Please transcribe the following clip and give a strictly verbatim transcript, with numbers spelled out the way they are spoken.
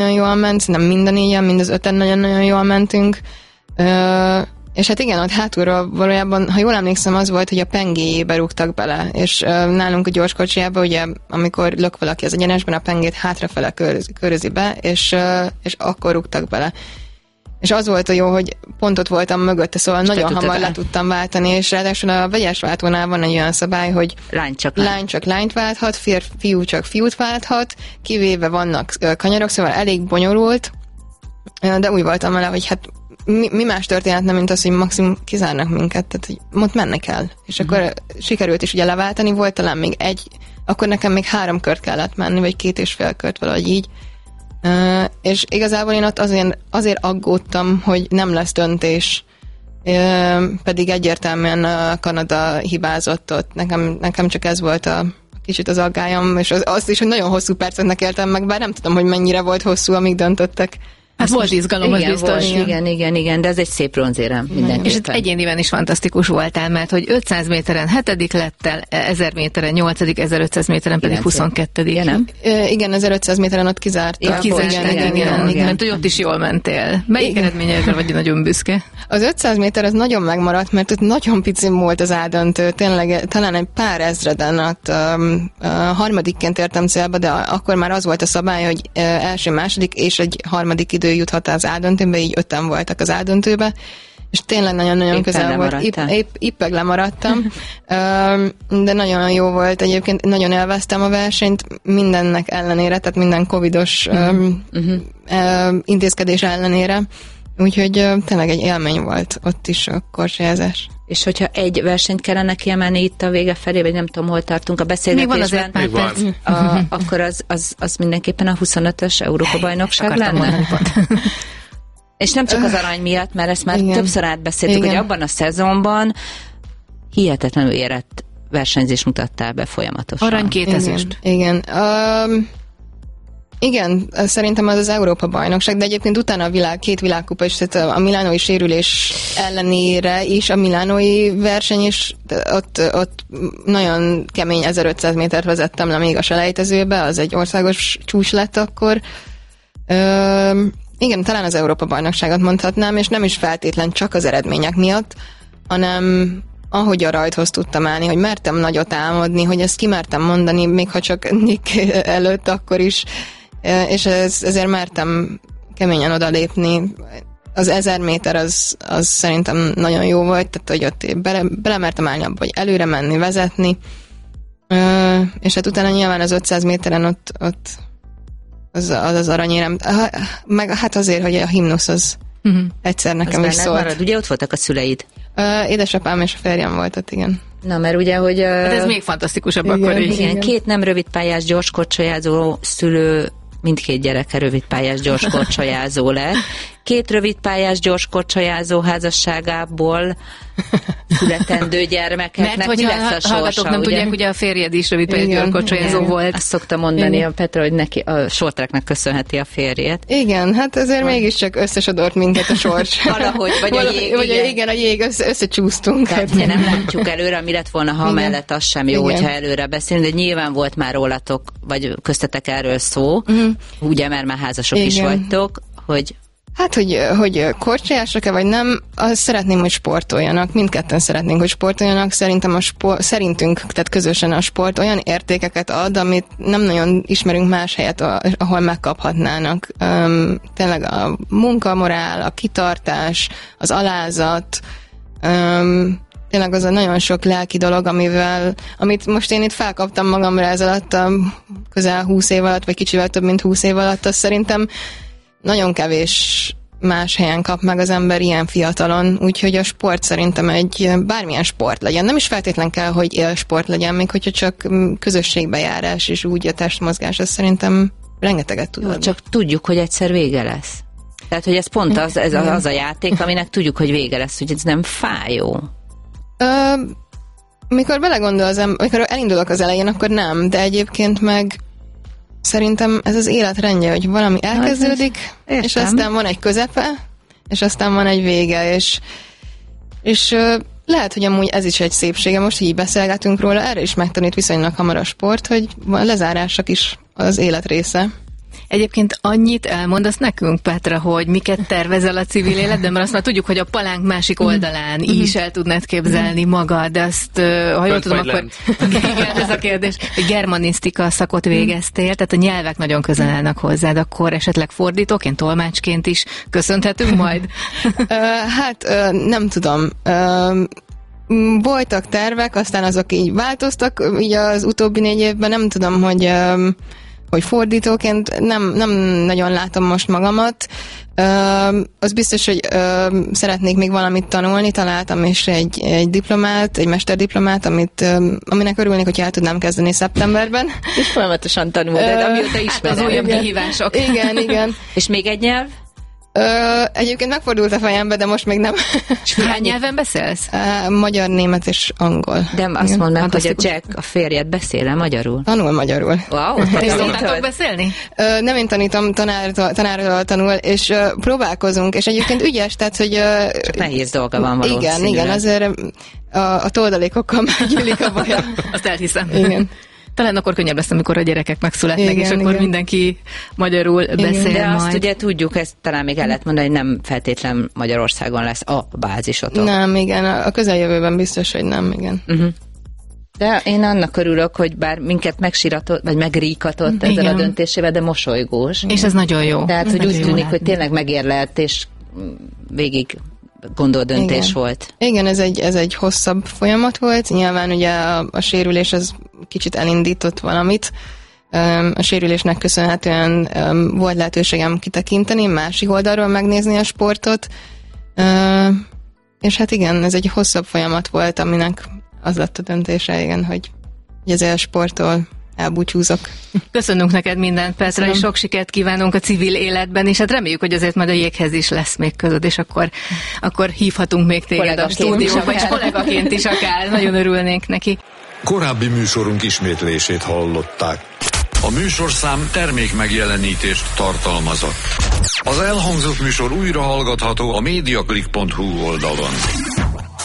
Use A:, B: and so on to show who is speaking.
A: nagyon jól ment, szerintem minden négyen, mind az öten nagyon-nagyon jól mentünk. Ö, és hát igen, ott hátulról valójában, ha jól emlékszem, az volt, hogy a pengéjébe rúgtak bele, és ö, nálunk a gyorskocsiába, ugye, amikor lök valaki az egyenesben, a pengét hátrafele körözi, körözi be, és, ö, és akkor rúgtak bele. És az volt a jó, hogy pont ott voltam mögötte, szóval és nagyon hamar le tudtam váltani, és ráadásul a vegyes váltónál van egy olyan szabály, hogy
B: lány csak,
A: lány csak lányt válthat, fiú csak fiút válthat, kivéve vannak kanyarok, szóval elég bonyolult, de úgy voltam vele, hogy hát mi, mi más történetne, mint az, hogy maximum kizárnak minket, tehát hogy ott menni kell. És mm-hmm. akkor sikerült is ugye leváltani, volt talán még egy, akkor nekem még három kört kellett menni, vagy két és fél kört, valahogy így. Uh, és igazából én ott azért, azért aggódtam, hogy nem lesz döntés, uh, pedig egyértelműen a Kanada hibázott ott. Nekem, nekem csak ez volt a kicsit az aggályom, és az, azt is, hogy nagyon hosszú perceknek éltem meg, bár nem tudom, hogy mennyire volt hosszú, amíg döntöttek.
C: Hát volt most, izgalom,
B: igen,
C: az biztos.
B: Volt, igen, igen, igen, de ez egy szép bronzérem mindenképpen.
C: És egyéniben is fantasztikus voltál, mert hogy ötszáz méteren hetedik lettel, ezer méteren nyolcadik, ezerötszáz méteren pedig huszonkettődik.
B: Igen, nem?
A: E, igen, ezerötszáz méteren ott kizártak.
C: Ja, kizártak, igen, igen, igen, igen, igen. Mert hogy ott is jól mentél. Melyik eredményedre vagy nagyon büszke?
A: Az ötszáz méter az nagyon megmaradt, mert ott nagyon pici volt az ádöntő, tényleg talán egy pár ezreden, ott um, uh, harmadikként értem célba, de akkor már az volt a szabály, hogy uh, első, második és egy harmadik idő juthat az ádöntőbe, így öten voltak az ádöntőbe, és tényleg nagyon-nagyon éppen közel volt. Épp, épp, éppeg lemaradtam, de nagyon jó volt. Egyébként nagyon élveztem a versenyt mindennek ellenére, tehát minden covidos uh-huh. intézkedés ellenére. Úgyhogy tényleg egy élmény volt ott is a korcsolyázás.
B: És hogyha egy versenyt kellene kiemelni itt a vége felé, vagy nem tudom, hol tartunk a beszélgetésben,
C: Még van azért
B: pár perc. A, akkor az, az, az mindenképpen a huszonötös Európa-bajnokság lenne? És nem csak az arany miatt, mert ezt már igen. többször átbeszéltük, igen. hogy abban a szezonban hihetetlenül érett versenyzés mutattál be folyamatosan.
C: Arany kétezest.
A: Igen. igen. Um, Igen, szerintem az az Európa-bajnokság, de egyébként utána a világ, két világkupa is, tehát a milánói sérülés ellenére is a milánói verseny is, ott, ott nagyon kemény ezerötszáz métert vezettem le még a selejtezőbe, az egy országos csúcs lett akkor. Ö, igen, talán az Európa-bajnokságot mondhatnám, és nem is feltétlen csak az eredmények miatt, hanem ahogy a rajthoz tudtam állni, hogy mertem nagyot álmodni, hogy ezt kimertem mondani, még ha csak Nick előtt akkor is, és ez, ezért mertem keményen odalépni. Az ezer méter az, az szerintem nagyon jó volt, tehát hogy ott bele, belemertem állni abba, hogy előre menni, vezetni, és hát utána nyilván az ötszáz méteren ott, ott az, az az aranyérem, meg hát azért, hogy a himnusz az uh-huh. egyszer nekem is szólt.
B: Marad. Ugye ott voltak a szüleid?
A: Édesapám és a férjem volt ott, igen.
B: Na, mert ugye, hogy...
C: Hát ez még fantasztikusabb
A: igen,
C: akkor is.
B: Igen, igen, két nem rövidpályás gyorskorcsolyázó szülő, mindkét gyereke rövidpályás gyorskorcsolyázó lett. Két rövidpályás gyorskorcsolyázó házasságából születendő gyermekeknek
C: mert
B: mi lesz a sorsa,
C: hallgatók nem
B: ugye?
C: tudják, ugye a férjed is rövidpályás gyorskorcsolyázó volt.
B: Azt szokta mondani igen. a Petra, hogy neki a sortreknek köszönheti a férjét.
A: Igen, hát azért van. Mégiscsak összesodort minket a sors.
B: Valahogy, vagy Valahogy, a jég.
A: Vagy igen. igen, a jég, össze, összecsúsztunk.
B: Tehát nem látjuk előre, mi lett volna, ha igen. mellett az sem jó, igen. hogyha előre beszélünk, de nyilván volt már rólatok, vagy köztetek erről szó, uh-huh. ugye, mert már házasok igen. is vagytok, hogy
A: hát, hogy, hogy korcsolyások-e vagy nem, azt szeretném, hogy sportoljanak. Mindketten szeretnénk, hogy sportoljanak. Szerintem a sport, szerintünk, tehát közösen a sport olyan értékeket ad, amit nem nagyon ismerünk más helyet, ahol megkaphatnának. Um, tényleg a munkamorál, a kitartás, az alázat, um, tényleg az a nagyon sok lelki dolog, amivel, amit most én itt felkaptam magamra ez alatt a közel húsz év alatt, vagy kicsivel több, mint húsz év alatt, azt szerintem nagyon kevés más helyen kap meg az ember ilyen fiatalon, úgyhogy a sport szerintem egy bármilyen sport legyen. Nem is feltétlen kell, hogy élsport legyen, még hogyha csak közösségbejárás és úgy a testmozgás, az szerintem rengeteget tud adni.
B: Csak tudjuk, hogy egyszer vége lesz. Tehát, hogy ez pont az, ez az a játék, aminek tudjuk, hogy vége lesz, hogy ez nem fájó. Ö,
A: mikor belegondol az ember, mikor elindulok az elején, akkor nem, de egyébként meg szerintem ez az életrendje, hogy valami elkezdődik, hát, és aztán van egy közepe, és aztán van egy vége, és, és lehet, hogy amúgy ez is egy szépsége, most így beszélgetünk róla, erre is megtanít viszonylag hamar a sport, hogy a lezárások is az élet része.
C: Egyébként annyit elmondasz nekünk, Petra, hogy miket tervezel a civil életben, mert azt már tudjuk, hogy a palánk másik oldalán mm-hmm. is el tudnád képzelni magad, de azt, ha jól tudom, akkor igen, ez a kérdés, hogy germanisztika szakot végeztél, tehát a nyelvek nagyon közel állnak hozzád, akkor esetleg fordítóként, tolmácsként is köszönhetünk majd?
A: Hát nem tudom. Voltak tervek, aztán azok így változtak, így az utóbbi négy évben nem tudom, hogy hogy fordítóként nem, nem nagyon látom most magamat. Ö, az biztos, hogy ö, szeretnék még valamit tanulni, találtam is egy, egy diplomát, egy mesterdiplomát, amit, ö, aminek örülnék, hogy el tudnám kezdeni szeptemberben.
B: És folyamatosan tanulod, amióta ismered.
C: Az újabb kihívások.
A: Igen, igen.
B: És még egy nyelv?
A: Ö, egyébként megfordult a fejembe, de most még nem.
C: És hány nyelven beszélsz?
A: Ö, magyar, német és angol.
B: De azt mondd meg, hogy a Jack, a férjed beszél-e magyarul?
A: Tanul magyarul.
B: Wow,
C: tanítatok beszélni?
A: Ö, nem én tanítom, tanártól, tanártól tanul, és ö, próbálkozunk, és egyébként ügyes, tehát, hogy... Ö,
B: Csak nehéz dolga van valószínűleg.
A: Igen, igen, azért a, a toldalékokkal meggyűlik a baja.
C: Azt elhiszem.
A: Igen.
C: Talán akkor könnyebb lesz, amikor a gyerekek megszületnek, igen, és akkor igen. mindenki magyarul igen. beszél
B: De
C: majd.
B: azt ugye tudjuk, ezt talán még el lehet mondani, hogy nem feltétlen Magyarországon lesz a bázisotok.
A: Nem, igen, a közeljövőben biztos, hogy nem, igen. Uh-huh.
B: De én annak örülök, hogy bár minket megsiratott, vagy megríkatott ezzel a döntésével, de mosolygós.
C: És ez nagyon jó.
B: Tehát,
C: ez
B: hogy úgy tűnik,
C: látni.
B: hogy tényleg megérlelt, és végig gondolt döntés
A: igen.
B: volt.
A: Igen, ez egy, ez egy hosszabb folyamat volt. Nyilván ugye a, a sérülés az kicsit elindított valamit. A sérülésnek köszönhetően volt lehetőségem kitekinteni, másik oldalról megnézni a sportot. És hát igen, ez egy hosszabb folyamat volt, aminek az lett a döntése, igen, hogy, hogy ezzel a sporttól elbúcsúzok.
C: Köszönünk neked mindent, Petra, és sok sikert kívánunk a civil életben, és hát reméljük, hogy azért majd a jéghez is lesz még közöd, és akkor, akkor hívhatunk még téged a stúdióba, és kollégaként is akár. Nagyon örülnénk neki.
D: Korábbi műsorunk ismétlését hallották. A műsorszám termék megjelenítést tartalmazott. Az elhangzott műsor újra hallgatható a mediaclick pont hu oldalon.